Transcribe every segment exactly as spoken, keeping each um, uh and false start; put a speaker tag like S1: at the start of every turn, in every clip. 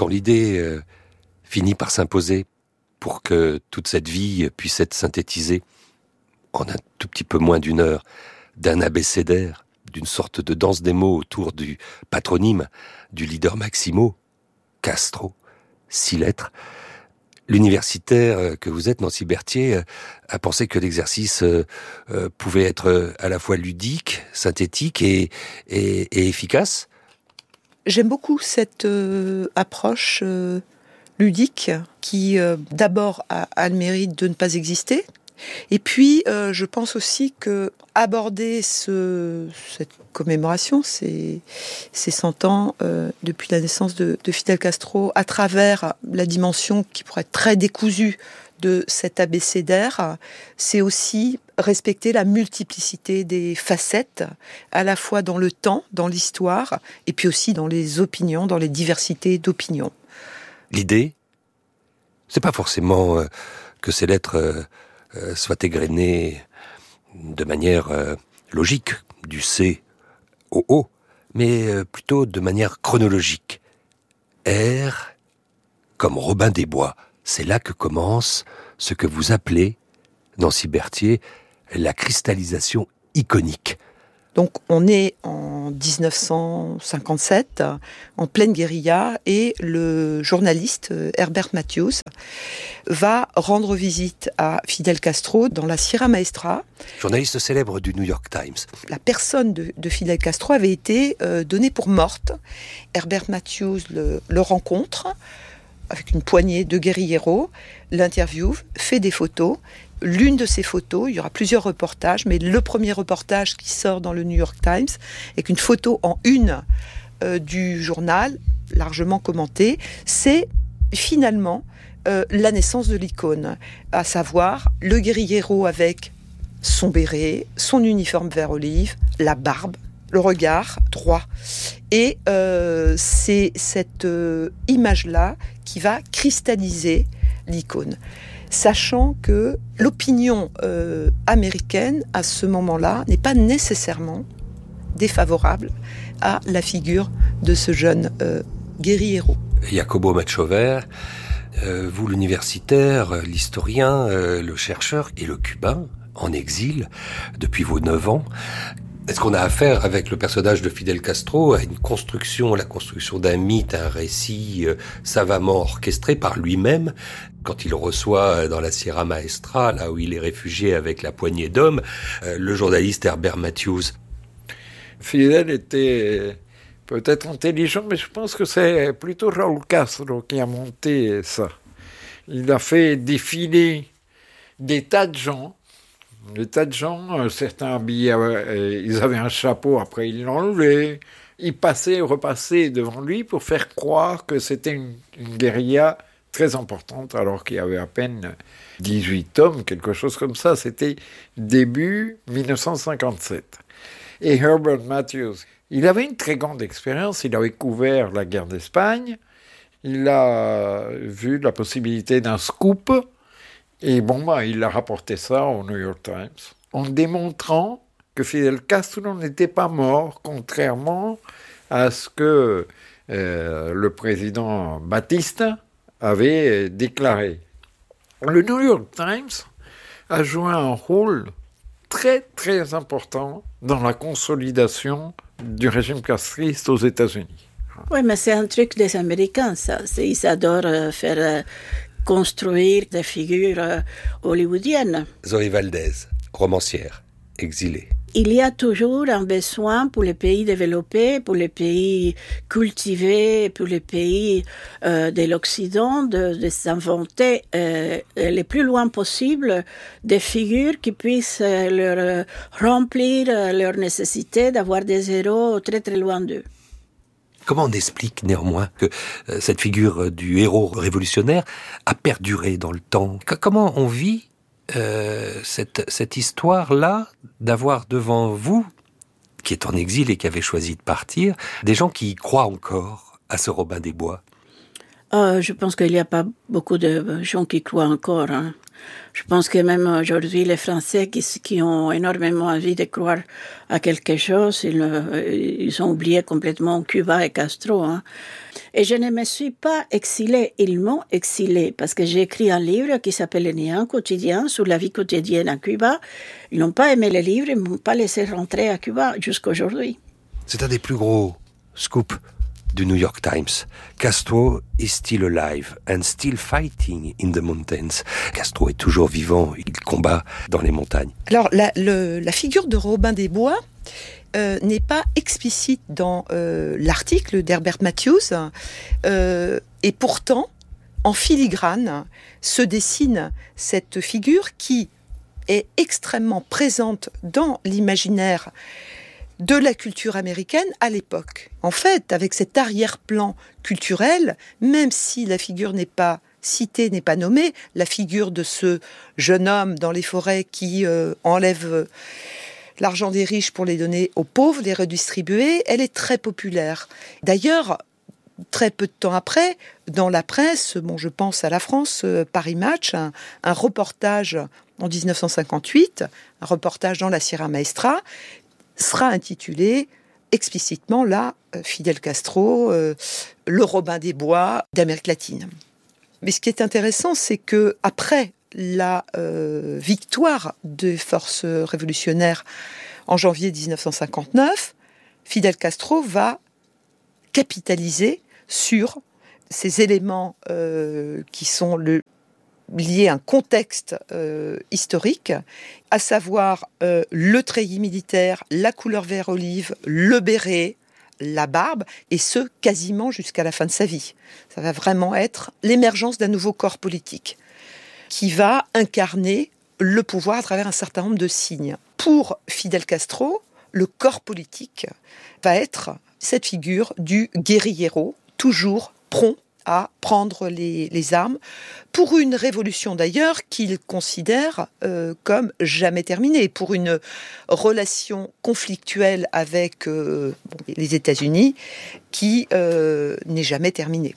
S1: quand l'idée euh, finit par s'imposer pour que toute cette vie puisse être synthétisée en un tout petit peu moins d'une heure, d'un abécédaire, d'une sorte de danse des mots autour du patronyme du leader Maximo, Castro, six lettres. L'universitaire que vous êtes, Nancy Berthier, a pensé que l'exercice pouvait être à la fois ludique, synthétique et, et, et efficace.
S2: J'aime beaucoup cette euh, approche euh, ludique qui, euh, d'abord, a, a le mérite de ne pas exister. Et puis, euh, je pense aussi que aborder ce, cette commémoration, ces, ces cent ans euh, depuis la naissance de, de Fidel Castro, à travers la dimension qui pourrait être très décousue de cet abécédaire, c'est aussi respecter la multiplicité des facettes, à la fois dans le temps, dans l'histoire, et puis aussi dans les opinions, dans les diversités d'opinions.
S1: L'idée, c'est pas forcément euh, que ces lettres euh, euh, soient égrenées de manière euh, logique, du C au O, mais euh, plutôt de manière chronologique. R comme Robin des Bois. C'est là que commence ce que vous appelez, Nancy Berthier, la cristallisation iconique.
S2: Donc on est en dix-neuf cent cinquante-sept, en pleine guérilla, et le journaliste Herbert Matthews va rendre visite à Fidel Castro dans la Sierra Maestra.
S1: Journaliste célèbre du New York Times.
S2: La personne de, de Fidel Castro avait été euh, donnée pour morte. Herbert Matthews le, le rencontre avec une poignée de guérilleros, l'interview, fait des photos. L'une de ces photos, il y aura plusieurs reportages, mais le premier reportage qui sort dans le New York Times est qu'une photo en une euh, du journal, largement commentée, c'est finalement euh, la naissance de l'icône, à savoir le guérillero avec son béret, son uniforme vert olive, la barbe, le regard droit. Et euh, c'est cette euh, image-là qui va cristalliser l'icône. Sachant que l'opinion euh, américaine, à ce moment-là, n'est pas nécessairement défavorable à la figure de ce jeune euh, guérillero.
S1: Jacobo Machover, euh, vous l'universitaire, l'historien, euh, le chercheur et le cubain, en exil depuis vos neuf ans, est-ce qu'on a affaire avec le personnage de Fidel Castro à une construction, la construction d'un mythe, un récit euh, savamment orchestré par lui-même quand il reçoit dans la Sierra Maestra, là où il est réfugié avec la poignée d'hommes, euh, le journaliste Herbert Matthews?
S3: Fidel était peut-être intelligent, mais je pense que c'est plutôt Raúl Castro qui a monté ça. Il a fait défiler des tas de gens, des tas de gens, certains habillés, euh, ils avaient un chapeau, après ils l'enlevaient. Ils passaient et repassaient devant lui pour faire croire que c'était une, une guérilla très importante, alors qu'il y avait à peine dix-huit tomes, quelque chose comme ça. C'était début dix-neuf cent cinquante-sept. Et Herbert Matthews, il avait une très grande expérience, il avait couvert la guerre d'Espagne, il a vu la possibilité d'un scoop, et bon, bah, il a rapporté ça au New York Times, en démontrant que Fidel Castro n'était pas mort, contrairement à ce que euh, le président Batista avait déclaré. Le New York Times a joué un rôle très, très important dans la consolidation du régime castriste aux États-Unis.
S4: Oui, mais c'est un truc des Américains, ça. C'est, ils adorent faire euh, construire des figures euh, hollywoodiennes.
S1: Zoé Valdez, romancière, exilée.
S4: Il y a toujours un besoin pour les pays développés, pour les pays cultivés, pour les pays euh, de l'Occident, de, de s'inventer euh, le plus loin possible des figures qui puissent euh, leur euh, remplir euh, leur nécessité d'avoir des héros très très loin d'eux.
S1: Comment on explique néanmoins que euh, cette figure du héros révolutionnaire a perduré dans le temps? C- Comment on vit Euh, cette, cette histoire-là, d'avoir devant vous, qui est en exil et qui avait choisi de partir, des gens qui y croient encore à ce Robin des Bois?
S4: Euh, je pense qu'il n'y a pas beaucoup de gens qui croient encore. Hein. Je pense que même aujourd'hui, les Français qui, qui ont énormément envie de croire à quelque chose, ils, ils ont oublié complètement Cuba et Castro. Hein. Et je ne me suis pas exilée, ils m'ont exilée, parce que j'ai écrit un livre qui s'appelle Le Néant quotidien sur la vie quotidienne à Cuba. Ils n'ont pas aimé le livre, ils ne m'ont pas laissé rentrer à Cuba jusqu'à aujourd'hui.
S1: C'est un des plus gros scoops du New York Times. Castro is still alive and still fighting in the mountains. Castro est toujours vivant, il combat dans les montagnes.
S2: Alors, la, le, la figure de Robin des Bois euh, n'est pas explicite dans euh, l'article d'Herbert Matthews, euh, et pourtant, en filigrane, se dessine cette figure qui est extrêmement présente dans l'imaginaire de la culture américaine à l'époque. En fait, avec cet arrière-plan culturel, même si la figure n'est pas citée, n'est pas nommée, la figure de ce jeune homme dans les forêts qui euh, enlève l'argent des riches pour les donner aux pauvres, les redistribuer, elle est très populaire. D'ailleurs, très peu de temps après, dans la presse, bon, je pense à la France, euh, Paris Match, un, un reportage en dix-neuf cent cinquante-huit, un reportage dans la Sierra Maestra, sera intitulé explicitement là Fidel Castro, euh, le Robin des Bois d'Amérique latine. Mais ce qui est intéressant, c'est que après la euh, victoire des forces révolutionnaires en janvier dix-neuf cent cinquante-neuf, Fidel Castro va capitaliser sur ces éléments euh, qui sont le lié à un contexte euh, historique, à savoir euh, le treillis militaire, la couleur vert olive, le béret, la barbe, et ce, quasiment jusqu'à la fin de sa vie. Ça va vraiment être l'émergence d'un nouveau corps politique qui va incarner le pouvoir à travers un certain nombre de signes. Pour Fidel Castro, le corps politique va être cette figure du guérillero, toujours prompt à prendre les, les armes, pour une révolution d'ailleurs qu'il considère euh, comme jamais terminée, pour une relation conflictuelle avec euh, bon, les États-Unis qui euh, n'est jamais terminée.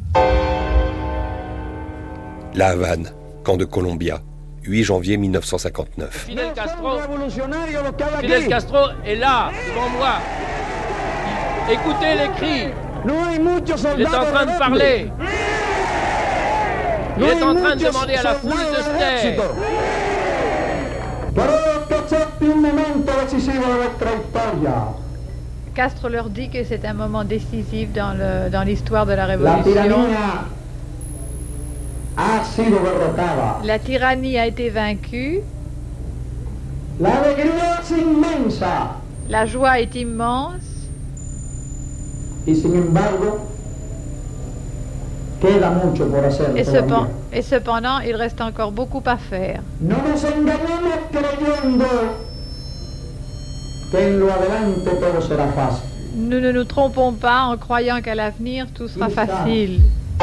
S1: La Havane, camp de Colombia, huit janvier mille neuf cent cinquante-neuf.
S5: Fidel Castro, Fidel Castro est là, devant moi. Écoutez les cris. Il est en train de parler. Il est en train de demander à la foule de se taire.
S6: Castro leur dit que c'est un moment décisif dans, le, dans l'histoire de la révolution. La tyrannie a été vaincue. La joie est immense.
S7: Y sin embargo, queda mucho por hacer.
S6: Et, cepend- et cependant, il reste encore beaucoup à faire.
S7: No nos engañemos creyendo que en lo adelante todo será fácil.
S6: Nous ne nous trompons pas en croyant qu'à l'avenir, tout sera facile.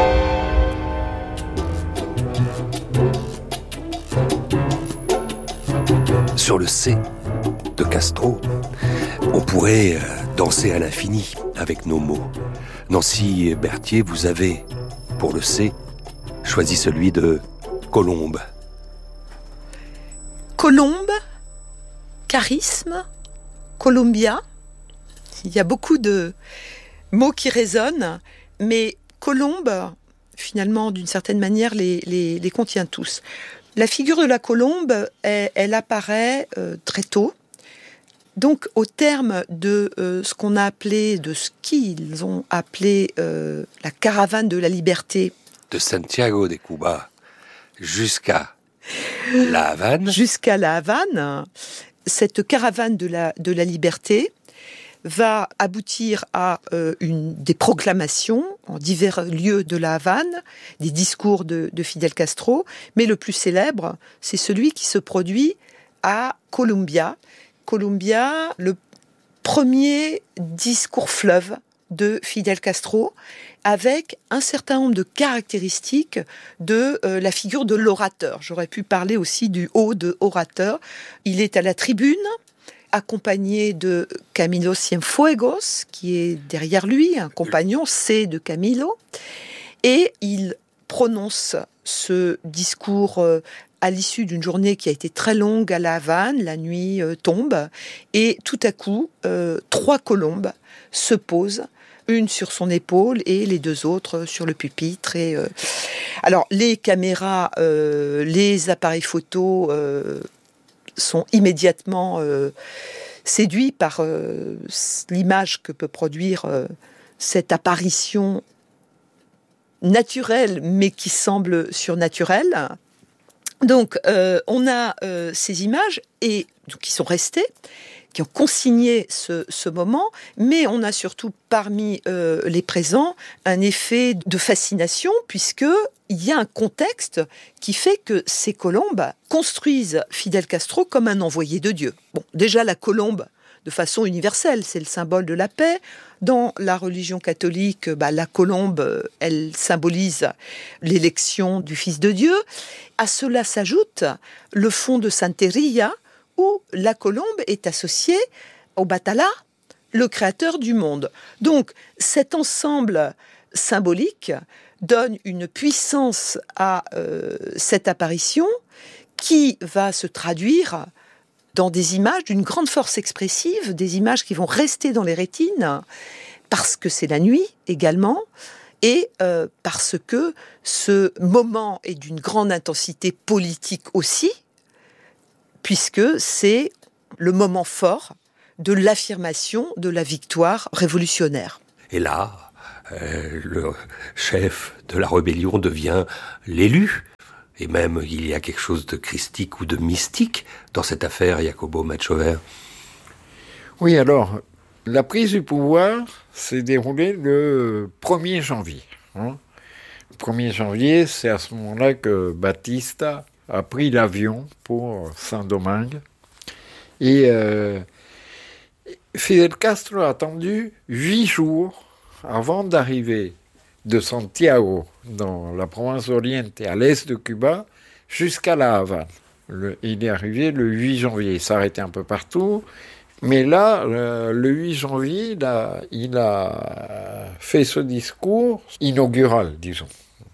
S1: Sur le C de Castro, on pourrait danser à l'infini avec nos mots. Nancy Berthier, vous avez, pour le C, choisi celui de Colombe.
S2: Colombe, charisme, Columbia. Il y a beaucoup de mots qui résonnent, mais Colombe, finalement, d'une certaine manière, les, les, les contient tous. La figure de la colombe, elle, elle apparaît euh, très tôt. Donc, au terme de euh, ce qu'on a appelé, de ce qu'ils ont appelé euh, la caravane de la liberté.
S1: De Santiago de Cuba jusqu'à la Havane.
S2: Jusqu'à la Havane, cette caravane de la, de la liberté va aboutir à euh, une, des proclamations en divers lieux de la Havane, des discours de, de Fidel Castro, mais le plus célèbre, c'est celui qui se produit à Columbia. Columbia, le premier discours fleuve de Fidel Castro, avec un certain nombre de caractéristiques de euh, la figure de l'orateur. J'aurais pu parler aussi du haut de orateur. Il est à la tribune, accompagné de Camilo Cienfuegos, qui est derrière lui, un compagnon, c'est de Camilo, et il prononce ce discours euh, à l'issue d'une journée qui a été très longue à La Havane, la nuit euh, tombe, et tout à coup, euh, trois colombes se posent, une sur son épaule et les deux autres sur le pupitre. Et, euh... Alors, les caméras, euh, les appareils photos euh, sont immédiatement euh, séduits par euh, l'image que peut produire euh, cette apparition naturelle, mais qui semble surnaturelle. Donc, euh, on a euh, ces images et, donc, qui sont restées, qui ont consigné ce, ce moment, mais on a surtout parmi euh, les présents un effet de fascination, puisqu'il y a un contexte qui fait que ces colombes construisent Fidel Castro comme un envoyé de Dieu. Bon, déjà la colombe, de façon universelle, c'est le symbole de la paix. Dans la religion catholique, bah, la colombe, elle symbolise l'élection du Fils de Dieu. À cela s'ajoute le fond de Santeria, où la colombe est associée au Batala, le créateur du monde. Donc, cet ensemble symbolique donne une puissance à euh, cette apparition qui va se traduire dans des images d'une grande force expressive, des images qui vont rester dans les rétines, parce que c'est la nuit également, et euh, parce que ce moment est d'une grande intensité politique aussi, puisque c'est le moment fort de l'affirmation de la victoire révolutionnaire.
S1: Et là, euh, le chef de la rébellion devient l'élu. Et même, il y a quelque chose de christique ou de mystique dans cette affaire, Jacobo Machover.
S3: Oui, alors, la prise du pouvoir s'est déroulée le premier janvier. Hein. Le premier janvier, c'est à ce moment-là que Batista a pris l'avion pour Saint-Domingue. Et euh, Fidel Castro a attendu huit jours avant d'arriver de Santiago, dans la province d'Oriente, à l'est de Cuba, jusqu'à La Havane. Le, il est arrivé le huit janvier. Il s'est arrêté un peu partout. Mais là, le, le huit janvier, il a, il a fait ce discours inaugural, disons.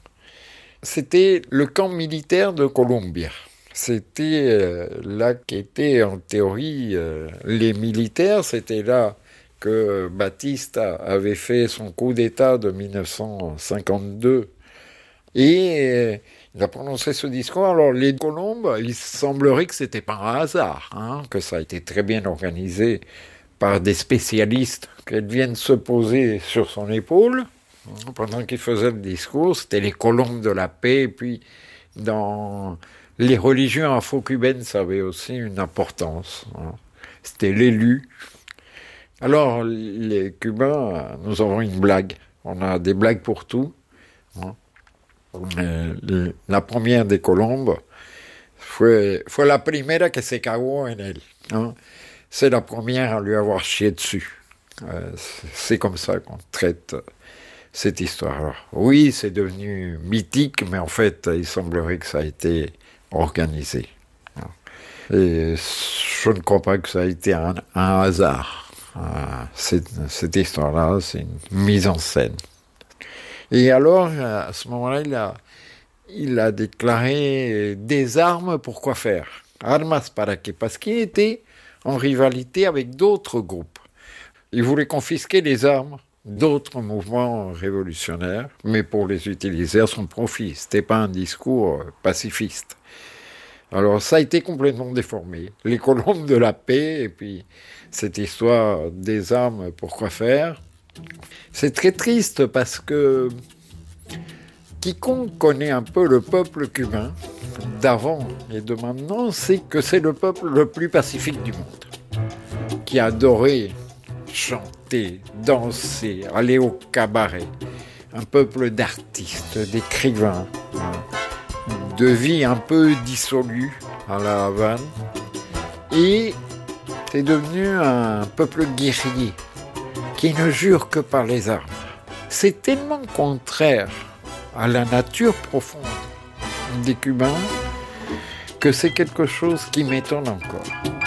S3: C'était le camp militaire de Colombia. C'était euh, là qu'étaient en théorie euh, les militaires. C'était là que Batista avait fait son coup d'État de dix-neuf cent cinquante-deux. Et euh, il a prononcé ce discours. Alors les colombes, il semblerait que c'était pas un hasard, hein, que ça a été très bien organisé par des spécialistes, qu'elles viennent se poser sur son épaule. Pendant qu'il faisait le discours, c'était les colombes de la paix. Et puis, dans les religions afro-cubaines, ça avait aussi une importance. Hein. C'était l'élu. Alors, les Cubains, nous avons une blague. On a des blagues pour tout. Hein. Euh, la première des colombes, fue, fue la primera que se cagó en él. Hein. C'est la première à lui avoir chié dessus. Euh, c'est comme ça qu'on traite cette histoire. Alors, oui, c'est devenu mythique, mais en fait, il semblerait que ça a été organisé. Et je ne crois pas que ça a été un, un hasard. Cette, cette histoire-là, c'est une mise en scène. Et alors, à ce moment-là, il a, il a déclaré des armes pour quoi faire. Armas para qué? Parce qu'il était en rivalité avec d'autres groupes. Il voulait confisquer les armes d'autres mouvements révolutionnaires, mais pour les utiliser à son profit. Ce n'était pas un discours pacifiste. Alors ça a été complètement déformé. Les colombes de la paix, et puis cette histoire des armes, pourquoi faire? C'est très triste parce que quiconque connaît un peu le peuple cubain, d'avant et de maintenant, sait que c'est le peuple le plus pacifique du monde, qui adorait chanter, danser, aller au cabaret. Un peuple d'artistes, d'écrivains, de vie un peu dissolue à La Havane. Et c'est devenu un peuple guerrier qui ne jure que par les armes. C'est tellement contraire à la nature profonde des Cubains que c'est quelque chose qui m'étonne encore.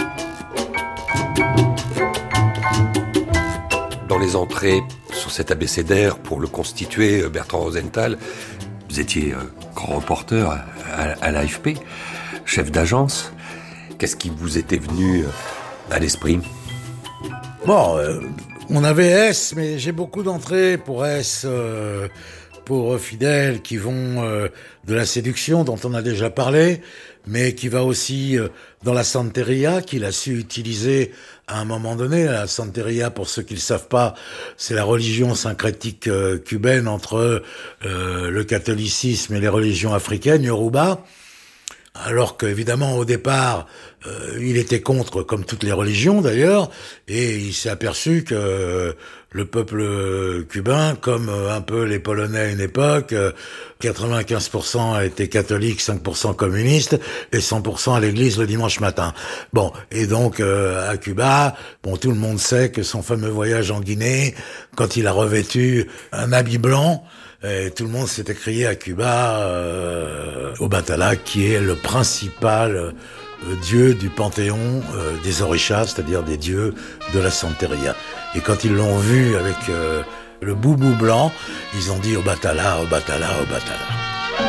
S1: Dans les entrées sur cet abécédaire pour le constituer, Bertrand Rosenthal, vous étiez grand reporter à, à l'A F P. chef d'agence. Qu'est-ce qui vous était venu à l'esprit ?
S8: Bon, euh, on avait S, mais j'ai beaucoup d'entrées pour S, euh, pour Fidel, qui vont euh, de la séduction, dont on a déjà parlé, mais qui va aussi euh, dans la santeria, qu'il a su utiliser à un moment donné. La santeria, pour ceux qui ne le savent pas, c'est la religion syncrétique euh, cubaine entre euh, le catholicisme et les religions africaines, Yoruba. Alors qu'évidemment, au départ, euh, il était contre, comme toutes les religions d'ailleurs, et il s'est aperçu que euh, le peuple cubain, comme euh, un peu les Polonais à une époque, euh, quatre-vingt-quinze pour cent étaient catholiques, cinq pour cent communistes, et cent pour cent à l'église le dimanche matin. Bon, et donc euh, à Cuba, bon, tout le monde sait que son fameux voyage en Guinée, quand il a revêtu un habit blanc, et tout le monde s'est écrié à Cuba, euh, au Batala, qui est le principal euh, dieu du panthéon euh, des Orishas, c'est-à-dire des dieux de la santeria. Et quand ils l'ont vu avec euh, le boubou blanc, ils ont dit au Batala, au Batala, au Batala.